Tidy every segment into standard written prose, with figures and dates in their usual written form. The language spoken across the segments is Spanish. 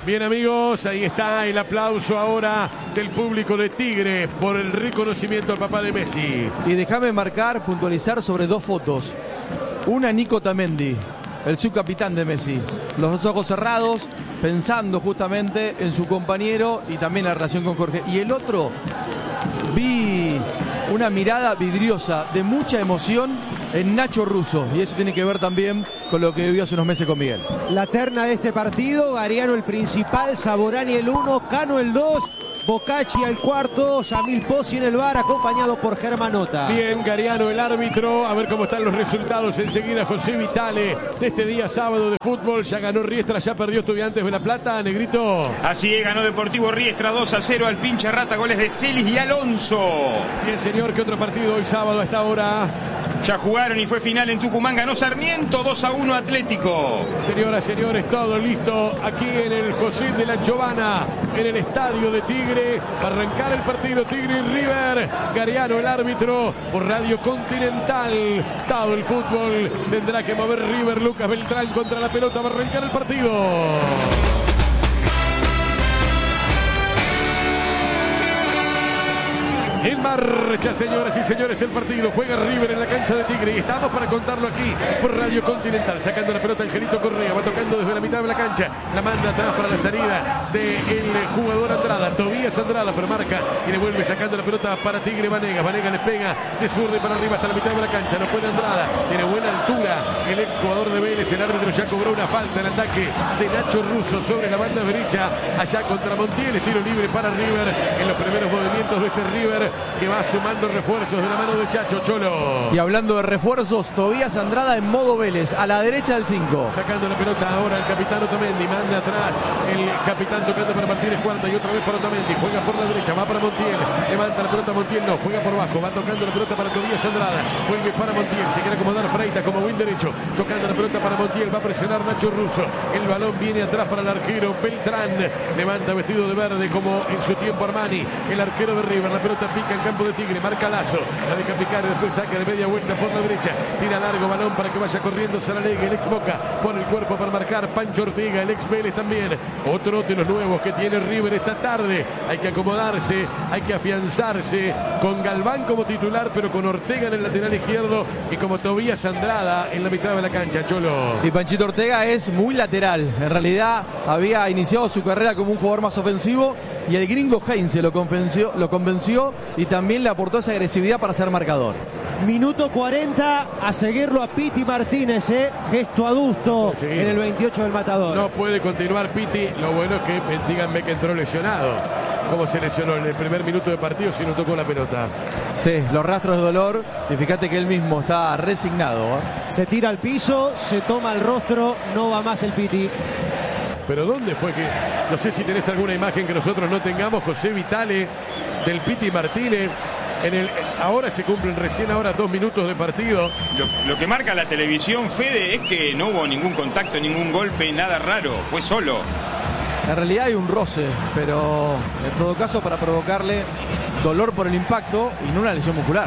Bien, amigos, ahí está el aplauso ahora del público de Tigre por el reconocimiento al papá de Messi. Y déjame puntualizar sobre dos fotos. Una, Nico Tamendi, el subcapitán de Messi. Los ojos cerrados, pensando justamente en su compañero y también la relación con Jorge. Y el otro, vi una mirada vidriosa de mucha emoción en Nacho Russo, y eso tiene que ver también con lo que vivió hace unos meses con Miguel. La terna de este partido: Gariano el principal, Saborani el 1, Cano el 2, Bocacci el cuarto, Yamil Pozzi en el bar, acompañado por Germanota. Bien, Gariano el árbitro. A ver cómo están los resultados enseguida. José Vitale de este día sábado de fútbol. Ya ganó Riestra, ya perdió Estudiantes de La Plata. Negrito. Así es, ganó Deportivo Riestra 2-0 al Pincha Rata, goles de Celis y Alonso. Bien, señor, ¿qué otro partido hoy sábado a esta hora? Ya jugaron y fue final en Tucumán, ganó Sarmiento 2-1 Atlético. Señoras, señores, todo listo aquí en el José de la Giovana, en el estadio de Tigre, para arrancar el partido Tigre y River. Gariano el árbitro por Radio Continental. Todo el fútbol tendrá que mover River. Lucas Beltrán contra la pelota para arrancar el partido. En marcha, señoras y señores, el partido. Juega River en la cancha de Tigre y estamos para contarlo aquí por Radio Continental. Sacando la pelota Angelito Correa, va tocando desde la mitad de la cancha, la manda atrás para la salida del jugador Andrada, Tobías Andrada, pero marca y le vuelve sacando la pelota para Tigre. Vanegas le pega de zurda y para arriba hasta la mitad de la cancha. No puede Andrada, tiene buena altura el ex jugador de Vélez. El árbitro ya cobró una falta en ataque de Nacho Russo sobre la banda derecha, allá contra Montiel. Tiro libre para River en los primeros movimientos de este River, que va sumando refuerzos de la mano de Chacho Cholo. Y hablando de refuerzos, Tobías Andrada en modo Vélez, a la derecha del 5. Sacando la pelota ahora el capitán Otamendi, manda atrás el capitán tocando para Martínez Cuarta y otra vez para Otamendi. Juega por la derecha, va para Montiel, levanta la pelota Montiel, no, juega por bajo, va tocando la pelota para Tobías Andrada, vuelve para Montiel, se quiere acomodar Freitas como buen derecho, tocando la pelota para Montiel, va a presionar Nacho Russo, el balón viene atrás para el arquero Beltrán, levanta vestido de verde como en su tiempo Armani, el arquero de River, la pelota pica en campo de Tigre, marca Lazo, la deja picar y después saca de media vuelta por la derecha, tira largo balón para que vaya corriendo Saralegui, el ex Boca, pone el cuerpo para marcar Pancho Ortega, el ex Vélez también, otro de los nuevos que tiene River esta tarde. Hay que acomodarse, hay que afianzarse con Galván como titular, pero con Ortega en el lateral izquierdo y como Tobías Andrada en la mitad de la cancha, Cholo. Y Panchito Ortega es muy lateral, en realidad había iniciado su carrera como un jugador más ofensivo y el gringo Heinze lo convenció y también le aportó esa agresividad para ser marcador. Minuto 40, a seguirlo a Piti Martínez, gesto adusto en el 28 del Matador. No puede continuar Piti, lo bueno es que díganme que entró lesionado. ¿Cómo se lesionó en el primer minuto de partido si no tocó la pelota? Sí, los rastros de dolor, y fíjate que él mismo está resignado. Se tira al piso, se toma el rostro, no va más el Piti. Pero ¿dónde fue que? No sé si tenés alguna imagen que nosotros no tengamos, José Vitale, del Piti Martínez. Ahora se cumplen recién ahora 2 minutos de partido. Lo que marca la televisión, Fede, es que no hubo ningún contacto, ningún golpe, nada raro, fue solo. En realidad hay un roce, pero en todo caso para provocarle dolor por el impacto y no una lesión muscular.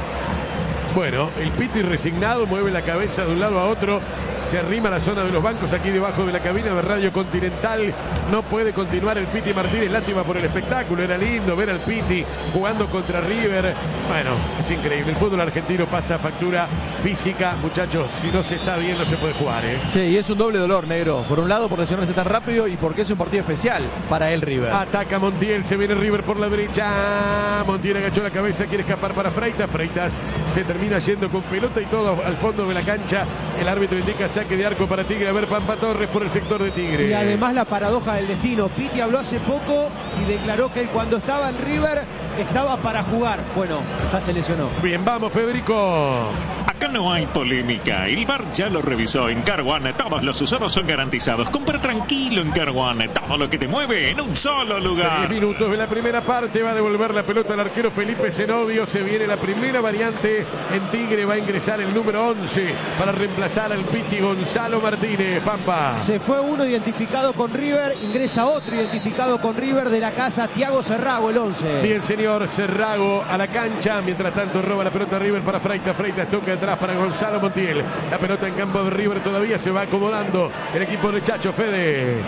Bueno, el Piti resignado mueve la cabeza de un lado a otro. Se arrima a la zona de los bancos aquí debajo de la cabina de Radio Continental. No puede continuar el Piti Martínez. Lástima por el espectáculo. Era lindo ver al Piti jugando contra River. Bueno, es increíble. El fútbol argentino pasa factura física. Muchachos, si no se está bien no se puede jugar, ¿eh? Sí, y es un doble dolor, negro. Por un lado, por lesionarse tan rápido y porque es un partido especial para el River. Ataca Montiel. Se viene River por la derecha. Montiel agachó la cabeza. Quiere escapar para Freitas. Freitas se termina yendo con pelota y todo al fondo de la cancha. El árbitro indica saque de arco para Tigre. A ver, Pampa Torres por el sector de Tigre. Y además la paradoja del destino. Piti habló hace poco y declaró que él cuando estaba en River estaba para jugar. Bueno, ya se lesionó. Bien, vamos, Federico. Acá no hay polémica. El VAR ya lo revisó. En Car One todos los usuarios son garantizados. Compra tranquilo en Car One. Todo lo que te mueve en un solo lugar. 10 minutos de la primera parte. Va a devolver la pelota al arquero Felipe Zenobio. Se viene la primera variante. En Tigre va a ingresar el número 11 para reemplazar al Piti Gonzalo Martínez. Pampa. Se fue uno identificado con River. Ingresa otro identificado con River de la casa, Thiago Serrago, el 11. Bien, señor, Serrago a la cancha. Mientras tanto roba la pelota River para Freitas. Freitas toca atrás para Gonzalo Montiel. La pelota en campo de River todavía se va acomodando el equipo de Chacho. Fede.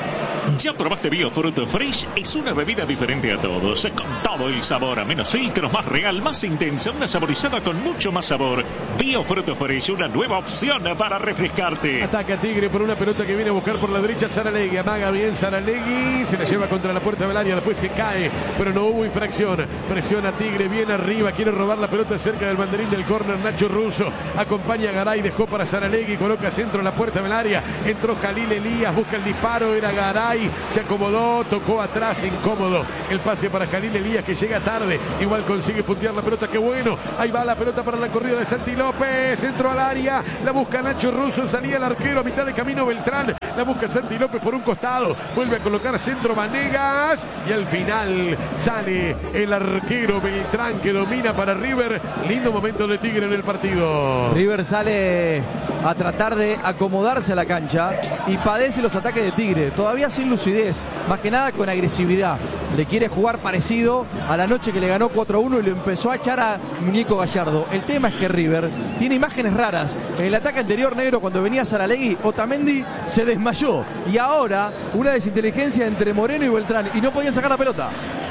¿Ya probaste Biofruit Fresh? Es una bebida diferente a todos, con todo el sabor, a menos filtros, más real, más intensa, una saborizada con mucho más sabor. Biofruit Fresh, una nueva opción para refrescarte. Ataca Tigre por una pelota que viene a buscar por la derecha Saralegui. Amaga bien Saralegui, se la lleva contra la puerta del área, después se cae, pero no hubo infracción. Presiona Tigre, bien arriba, quiere robar la pelota cerca del banderín del córner. Nacho Russo acompaña a Garay, dejó para Saralegui, coloca centro en la puerta del área. Entró Jalil Elías, busca el disparo, era Garay, se acomodó, tocó atrás, incómodo. El pase para Jalil Elías que llega tarde, igual consigue puntear la pelota, qué bueno. Ahí va la pelota para la corrida de Santi López, centro al área, la busca Nacho Russo, salía el arquero a mitad de camino Beltrán, la busca Santi López por un costado, vuelve a colocar centro Vanegas y al final sale el arquero Beltrán que domina para River. Lindo momento de Tigre en el partido. River sale a tratar de acomodarse a la cancha y padece los ataques de Tigre, todavía sin lucidez, más que nada con agresividad. Le quiere jugar parecido a la noche que le ganó 4-1 y lo empezó a echar a Muñeco Gallardo. El tema es que River tiene imágenes raras. En el ataque anterior, negro, cuando venía Saralegui, Otamendi se desmayó y ahora una desinteligencia entre Moreno y Beltrán y no podían sacar la pelota.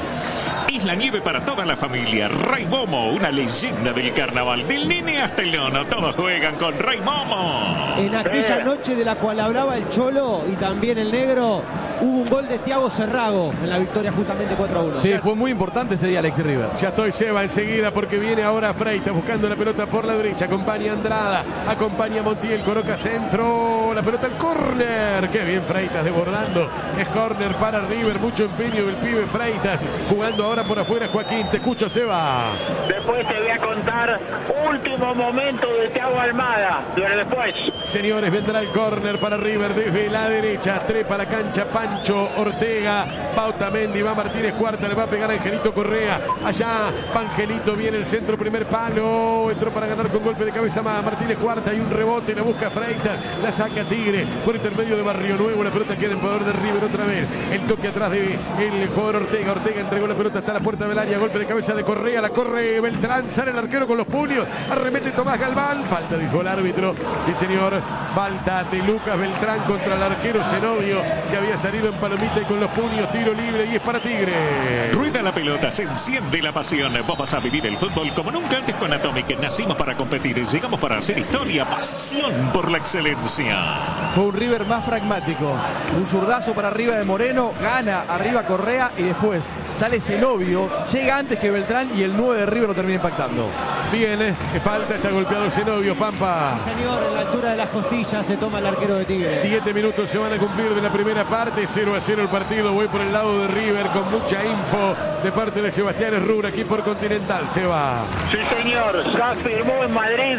Es la nieve para toda la familia. Ray Momo, una leyenda del carnaval. Del nene hasta el nono, todos juegan con Ray Momo. En aquella noche de la cual hablaba el Cholo y también el Negro, hubo un gol de Thiago Serrago en la victoria justamente 4-1. Sí, fue muy importante ese día Alex River. Ya estoy, Seba, enseguida porque viene ahora Freitas buscando la pelota por la derecha, acompaña a Andrada, acompaña a Montiel, coloca centro, la pelota al córner. Qué bien Freitas desbordando, es córner para River, mucho empeño del pibe Freitas, jugando ahora por afuera Joaquín. Te escucho, Seba. Después te voy a contar último momento de Thiago Almada, pero después. Señores, vendrá el córner para River desde la derecha, trepa la cancha Pancho Ortega, va Otamendi, va Martínez Cuarta, le va a pegar a Angelito Correa, allá Pangelito, viene el centro, primer palo, entró para ganar con golpe de cabeza más Martínez Cuarta y un rebote, la busca Freitas, la saca Tigre, por intermedio de Barrio Nuevo, la pelota queda en poder de River otra vez, el toque atrás de el jugador Ortega, Ortega entregó la pelota hasta la puerta del área, golpe de cabeza de Correa, la corre Beltrán, sale el arquero con los puños, arremete Tomás Galván, falta, dijo el árbitro, sí señor, falta de Lucas Beltrán contra el arquero Zenobio, que había salido en palomita y con los puños, tiro libre y es para Tigre. Rueda la pelota, se enciende la pasión. Vos vas a vivir el fútbol como nunca antes con Atomic. Nacimos para competir, llegamos para hacer historia, pasión por la excelencia. Fue un River más pragmático, un zurdazo para arriba de Moreno, gana arriba Correa y después sale Zenobio, llega antes que Beltrán y el 9 de River lo termina impactando. Bien, que falta, está golpeado Zenobio, Pampa. Sí, señor, en la altura de las costillas se toma el arquero de Tigre. 7 minutos se van a cumplir de la primera parte, 0-0 el partido, voy por el lado de River con mucha info de parte de Sebastián Herrura aquí por Continental, se va. Sí, señor, ya firmó en Madrid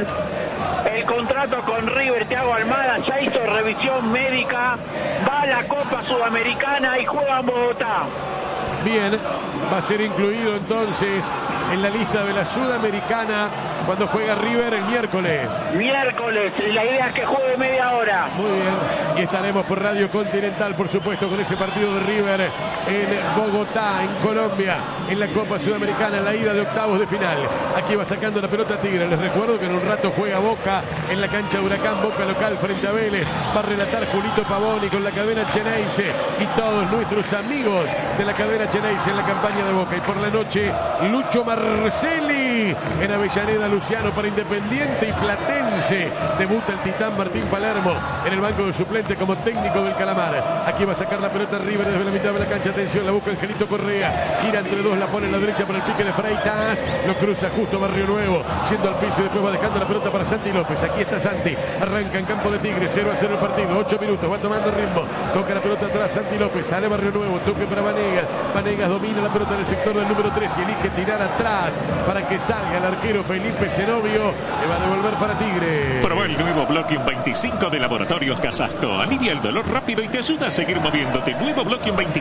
el contrato con River. Thiago Almada ya hizo revisión médica, va a la Copa Sudamericana y juega en Bogotá. Bien, va a ser incluido entonces en la lista de la Sudamericana cuando juega River el miércoles. Miércoles, y la idea es que juegue media hora. Muy bien, y estaremos por Radio Continental, por supuesto, con ese partido de River en Bogotá, en Colombia, en la Copa Sudamericana, en la ida de octavos de final. Aquí va sacando la pelota Tigre. Les recuerdo que en un rato juega Boca en la cancha de Huracán, Boca local frente a Vélez. Va a relatar Julito Pavoni con la cadena Cheneise y todos nuestros amigos de la cadena Cheneise en la campaña de Boca. Y por la noche, Lucho Marcelli en Avellaneda, Luciano para Independiente y Platense. Debuta el titán Martín Palermo en el banco de suplente como técnico del Calamar. Aquí va a sacar la pelota River desde la mitad de la cancha. Atención, la busca Angelito Correa. Gira entre dos, la pone en la derecha para el pique de Freitas. Lo cruza justo Barrio Nuevo, yendo al piso y después va dejando la pelota para Santi López. Aquí está Santi. Arranca en campo de Tigre. 0-0 el partido. 8 minutos. Va tomando ritmo. Toca la pelota atrás Santi López. Sale Barrio Nuevo. Toque para Vanegas. Vanegas domina la pelota en el sector del número 3 y elige tirar atrás para que salga el arquero Felipe Zenobio. Le va a devolver para Tigre. Probó el nuevo Bloquium 25 de Laboratorios Casasco. Alivia el dolor rápido y te ayuda a seguir moviéndote. Nuevo Bloquium 25 con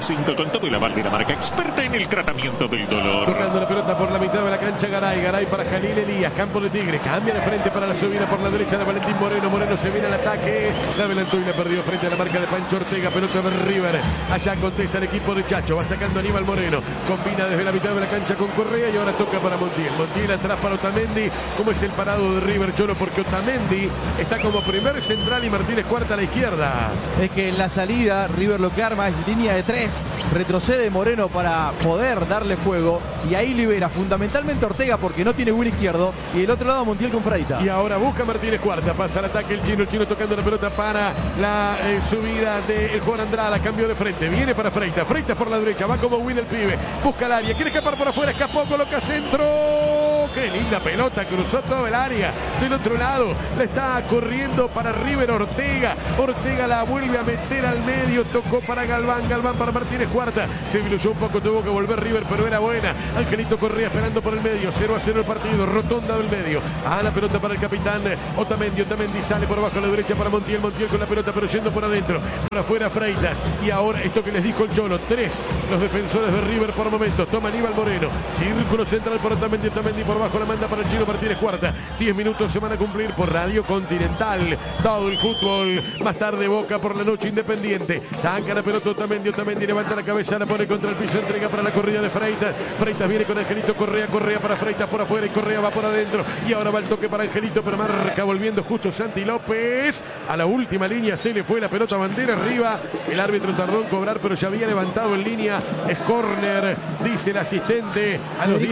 con todo el aval de la marca experta en el tratamiento del dolor. Tocando la pelota por la mitad de la cancha Garay para Jalil Elías, campo de Tigre, cambia de frente para la subida por la derecha de Valentín Moreno. Moreno se viene al ataque, la adelantó y la perdió frente a la marca de Pancho Ortega. Pelota de River, allá contesta el equipo de Chacho, va sacando Aníbal Moreno, combina desde la mitad de la cancha con Correa y ahora toca para Montiel. Montiel atrás para Otamendi. ¿Cómo es el parado de River, Cholo? Porque Otamendi está como primer central y Martínez Cuarta a la izquierda. Es que en la salida River lo que arma es línea de 3, retrocede Moreno para poder darle juego y ahí libera fundamentalmente Ortega porque no tiene buen izquierdo y del otro lado Montiel con Freita. Y ahora busca Martínez Cuarta, pasa al ataque el chino tocando la pelota para la subida del Juan Andrada, cambio de frente, viene para Freita por la derecha, va como Will el pibe, busca el área, quiere escapar por afuera, escapó, coloca centro, qué linda pelota, cruzó todo el área, del otro lado, la está corriendo para River Ortega la vuelve a meter al medio, tocó para Galván para Martínez Cuarta, se diluyó un poco, tuvo que volver River, pero era buena, Angelito Correa esperando por el medio, 0-0 el partido, rotonda del medio, la pelota para el capitán Otamendi sale por abajo a la derecha para Montiel con la pelota pero yendo por adentro, por afuera Freitas, y ahora esto que les dijo el Cholo, 3 los defensores de River por momentos, toma Aníbal Moreno, círculo central por Otamendi por abajo la manda para el chino Martínez Cuarta, 10 minutos se van a cumplir por Radio Continental, todo el fútbol, más tarde Boca por la noche Independiente, saca la pelota Otamendi levanta la cabeza, la pone contra el piso, entrega para la corrida de Freitas viene con Angelito Correa para Freitas por afuera y Correa va por adentro, y ahora va el toque para Angelito, pero marca volviendo justo Santi López, a la última línea se le fue la pelota, bandera arriba, el árbitro tardó en cobrar pero ya había levantado en línea, es córner, dice el asistente, a los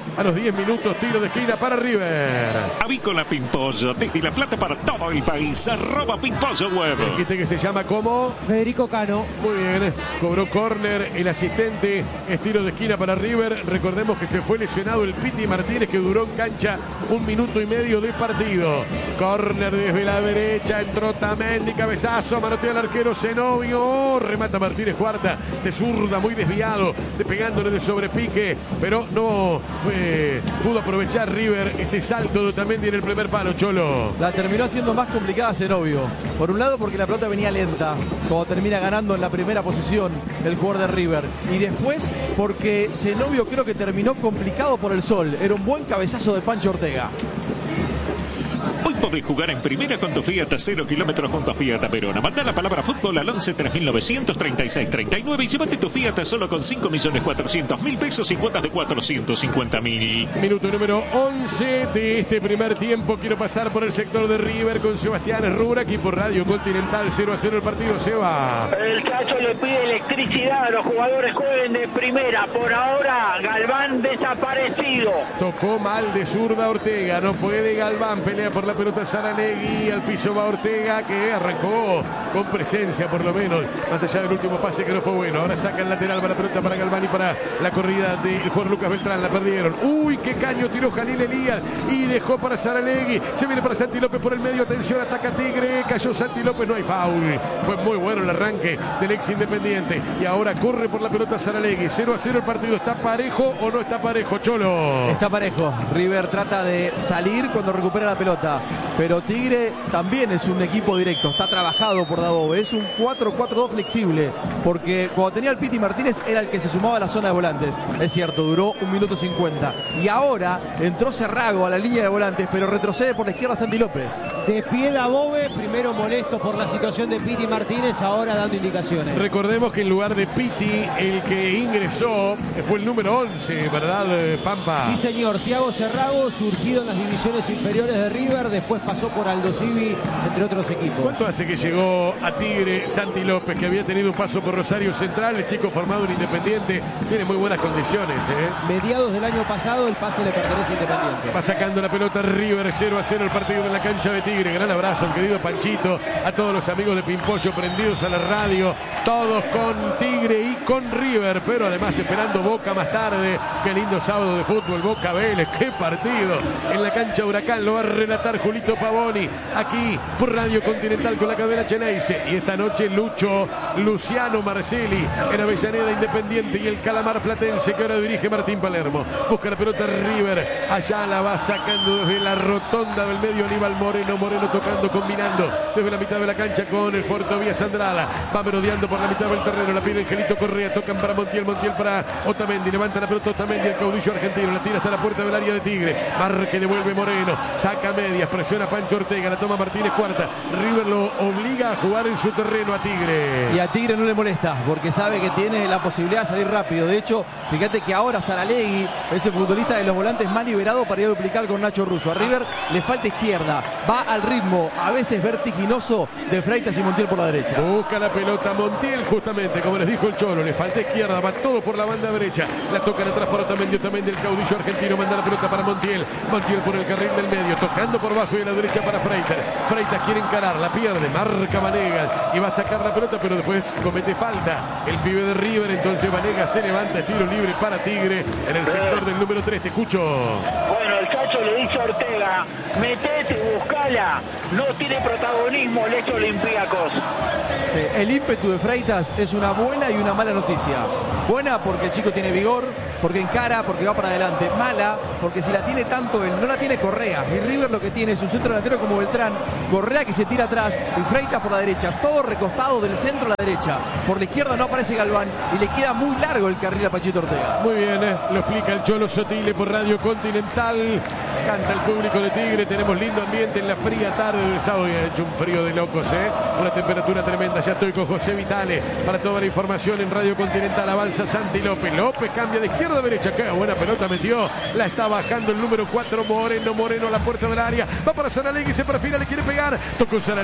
10 minutos, tiro de esquina para River. Avícola Pimpollo, desde La Plata para todo el país, @Pimpollo Web. Dijiste que se llama como Federico Cano. Muy bien, cobró córner el asistente, es tiro de esquina para River. Recordemos que se fue lesionado el Piti Martínez, que duró en cancha 1 minuto y medio de partido. Córner desde la derecha, entró Otamendi, cabezazo, manotea al arquero Zenobio, remata Martínez Cuarta, de zurda, muy desviado, pegándole de sobrepique, pero no pudo aprovechar River este salto de Otamendi en el primer palo, Cholo. La terminó haciendo más complicada Zenobio. Por un lado porque la pelota venía lenta, como termina ganando en la primera posición el jugador de River. Y después porque Zenobio creo que terminó complicado por el sol. Era un buen cabezazo de Pancho Ortega. Hoy podés jugar en primera con tu Fiat a 0 kilómetros junto a Fiat Verona. Manda la palabra fútbol al 11 3936 39 y llévate tu Fiat solo con 5.400.000 pesos y cuotas de 450.000. Minuto número 11 de este primer tiempo. Quiero pasar por el sector de River con Sebastián Rura, aquí por Radio Continental. 0-0 el partido, Seba. El Chacho le pide electricidad a los jugadores, jueguen de primera. Por ahora Galván desaparecido. Tocó mal de zurda Ortega, no puede Galván, pelea por la pelota Saralegui, al piso va Ortega, que arrancó con presencia por lo menos, más allá del último pase que no fue bueno. Ahora saca el lateral para la pelota para Galván y para la corrida del jugador Lucas Beltrán, la perdieron. Uy, qué caño tiró Jalil Elías y dejó para Saralegui, se viene para Santi López por el medio, atención, ataca Tigre, cayó Santi López, no hay foul. Fue muy bueno el arranque del ex Independiente y ahora corre por la pelota Saralegui. 0-0 el partido, ¿está parejo o no está parejo, Cholo? Está parejo, River trata de salir cuando recupera la pelota, pero Tigre también es un equipo directo, está trabajado por Dabove, es un 4-4-2 flexible, porque cuando tenía el Piti Martínez era el que se sumaba a la zona de volantes, es cierto, duró 1 minuto 50, y ahora entró Cerrago a la línea de volantes, pero retrocede por la izquierda Santi López. De pie Dabove, primero molesto por la situación de Piti Martínez, ahora dando indicaciones. Recordemos que en lugar de Piti, el que ingresó fue el número 11, ¿verdad, Pampa? Sí, señor, Thiago Cerrago, surgido en las divisiones inferiores de River, después pasó por Aldo Civi, entre otros equipos. ¿Cuánto hace que llegó a Tigre Santi López, que había tenido un paso por Rosario Central, el chico formado en Independiente, tiene muy buenas condiciones, Mediados del año pasado el pase le pertenece a Independiente. Va sacando la pelota River, 0-0 el partido en la cancha de Tigre. Gran abrazo al querido Panchito, a todos los amigos de Pimpollo prendidos a la radio, todos con Tigre y con River, pero además esperando Boca más tarde. Qué lindo sábado de fútbol, Boca Vélez, qué partido en la cancha Huracán, lo va a relatar Julito Tito Pavoni, aquí por Radio Continental con la cadena Ceneice. Y esta noche Luciano Marcelli en Avellaneda Independiente y el Calamar Platense que ahora dirige Martín Palermo. Busca la pelota River, allá la va sacando desde la rotonda del medio Aníbal Moreno. Moreno tocando, combinando desde la mitad de la cancha con el Puerto Vías Andrada. Va merodeando por la mitad del terreno, la pide Angelito Correa, tocan para Montiel, Montiel para Otamendi, levanta la pelota Otamendi, el caudillo argentino, la tira hasta la puerta del área de Tigre. Marque, devuelve Moreno, saca medias, presiona Pancho Ortega, la toma Martínez Cuarta. River lo obliga a jugar en su terreno a Tigre. Y a Tigre no le molesta, porque sabe que tiene la posibilidad de salir rápido. De hecho, fíjate que ahora Saralegui es el futbolista de los volantes más liberado para ir a duplicar con Nacho Russo. A River le falta izquierda, va al ritmo, a veces vertiginoso, de Freitas y Montiel por la derecha. Busca la pelota Montiel, justamente, como les dijo el Cholo, le falta izquierda, va todo por la banda derecha. La tocan atrás para Otamendi, Otamendi, el caudillo argentino, manda la pelota para Montiel. Montiel por el carril del medio, tocando por bajo y a la derecha para Freitas. Freitas quiere encarar, la pierde, marca Vanegas y va a sacar la pelota, pero después comete falta el pibe de River. Entonces Vanegas se levanta, tiro libre para Tigre en el sector del número 3. Te escucho. Bueno, el Chacho le dice a Ortega, metete, buscala, no tiene protagonismo el hecho Olympiacos. El ímpetu de Freitas es una buena y una mala noticia. Buena porque el chico tiene vigor, porque encara, porque va para adelante. Mala porque si la tiene tanto él, no la tiene Correa. Y River lo que tiene es un centro delantero como Beltrán, Correa que se tira atrás y Freitas por la derecha, todo recostado del centro a la derecha. Por la izquierda no aparece Galván y le queda muy largo el carril a Pachito Ortega. Muy bien, lo explica el Cholo Sotile por Radio Continental. Canta el público de Tigre, tenemos lindo ambiente en la fría tarde del sábado y ha hecho un frío de locos, una temperatura tremenda. Ya estoy con José Vitale para toda la información en Radio Continental. Avanza Santi López, López cambia de izquierda a derecha, qué buena pelota metió, la está bajando el número 4 Moreno, Moreno a la puerta del área, va para Saralegui, se perfila, le quiere pegar, tocó Saralegui.